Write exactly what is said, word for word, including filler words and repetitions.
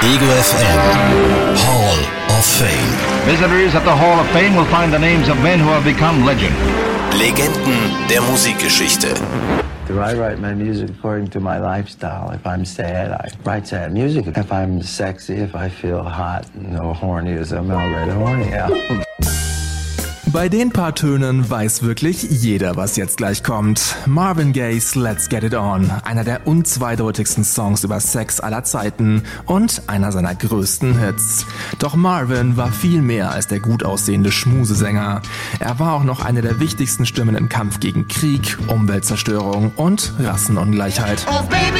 Ego F M Hall of Fame. Visitors at the Hall of Fame will find the names of men who have become legend. Legenden der Musikgeschichte. Do I write my music according to my lifestyle? If I'm sad, I write sad music. If I'm sexy, if I feel hot and or horny as I'm already horny, yeah. Bei den paar Tönen weiß wirklich jeder, was jetzt gleich kommt. Marvin Gaye's Let's Get It On, einer der unzweideutigsten Songs über Sex aller Zeiten und einer seiner größten Hits. Doch Marvin war viel mehr als der gut aussehende Schmusesänger. Er war auch noch eine der wichtigsten Stimmen im Kampf gegen Krieg, Umweltzerstörung und Rassenungleichheit.